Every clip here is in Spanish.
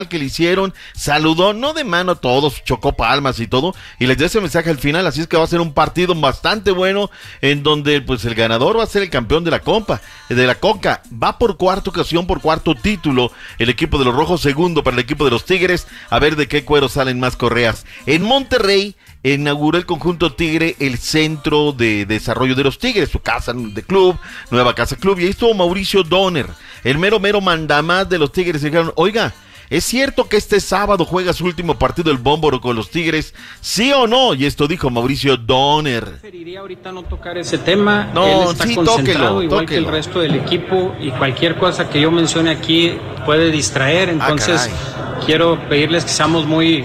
que le hicieron, saludó, no de mano a todos, chocó palmas y todo, y les dio ese mensaje al final, así es que va a ser un partido bastante bueno, en donde pues el ganador va a ser el campeón de la Conca, va por cuarta ocasión, por cuarto título, el equipo de los Rojos, segundo para el equipo de los Tigres, a ver de qué cuero salen más correas. En Monterrey, inauguró el conjunto Tigre el centro de desarrollo de los Tigres, su casa de club, nueva casa club, y ahí estuvo Mauricio Donner, el mero mandamás de los Tigres, y dijeron, oiga, ¿es cierto que este sábado juega su último partido el Bómboro con los Tigres? ¿Sí o no? Y esto dijo Mauricio Donner. Preferiría ahorita no tocar ese tema. No, él está sí, concentrado igual que el resto del equipo, y cualquier cosa que yo mencione aquí puede distraer. Entonces quiero pedirles que seamos muy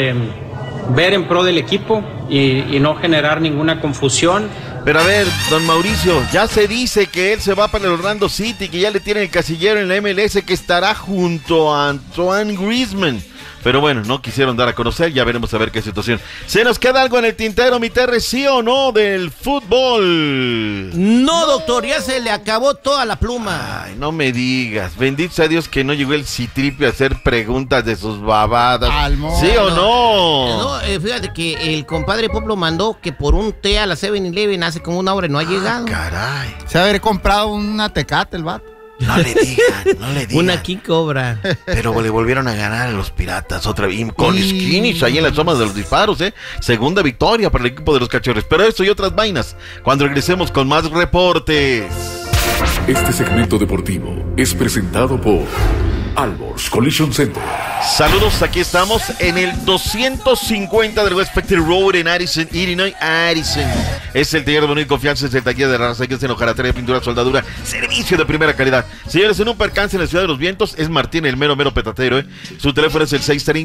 ver en pro del equipo y no generar ninguna confusión. Pero a ver, don Mauricio, ya se dice que él se va para el Orlando City, que ya le tienen el casillero en la MLS, que estará junto a Antoine Griezmann. Pero bueno, no quisieron dar a conocer, ya veremos a ver qué situación. ¿Se nos queda algo en el tintero, mi Terry, sí o no, del fútbol? No, doctor, ya se le acabó toda la pluma. Ay, no me digas, bendito sea Dios que no llegó el Citripio a hacer preguntas de sus babadas. ¿Sí o no? No, fíjate que el compadre Pablo mandó que por un té a la 7-Eleven hace como una hora y no ha llegado. Caray. Se ha haber comprado una Tecate el vato. No le digan. Una King Cobra. Pero le volvieron a ganar a los Piratas otra vez, con Skinnies ahí en las zonas de los disparos, segunda victoria para el equipo de los Cachorros. Pero eso y otras vainas, cuando regresemos con más reportes. Este segmento deportivo es presentado por Alborz Collision Center. Saludos, aquí estamos en el 250 del West Spectre Road en Addison, Illinois. Addison es el taller de bonita confianza, es el taller de raza, que es en hojalatería, pintura, soldadura, servicio de primera calidad. Señores, en un percance en la Ciudad de los Vientos, es Martín, el mero petatero, Su teléfono es el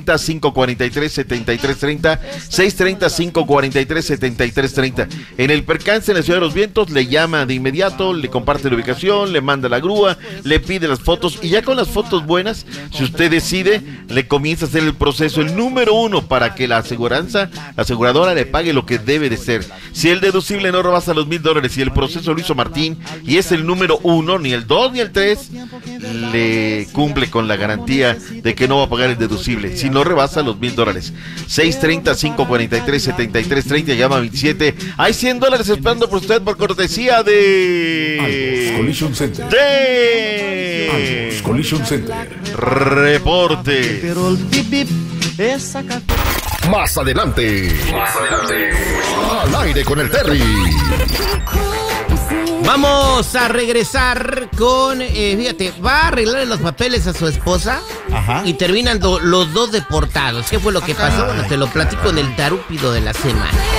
630-543-7330, 630-543-7330. En el percance en la Ciudad de los Vientos, le llama de inmediato, le comparte la ubicación, le manda la grúa, le pide las fotos, y ya con las fotos buenas, si usted decide, le comienza a hacer el proceso, el número 1, para que la aseguradora le pague lo que debe de ser. Si el deducible no rebasa los $1,000 y el proceso lo hizo Martín y es el número 1, ni el 2 ni el 3 le cumple con la garantía de que no va a pagar el deducible si no rebasa los $1,000. 630-543-7330, llama a 27. Hay $100 esperando por usted por cortesía de Alborz Collision Center. Alborz Collision Center. Reporte. Más adelante. Al aire con el Terry. Vamos a regresar con, fíjate, va a arreglarle los papeles a su esposa. Ajá. Y terminan los dos deportados. ¿Qué fue lo que pasó? Bueno, te lo platico en el tarúpido de la semana.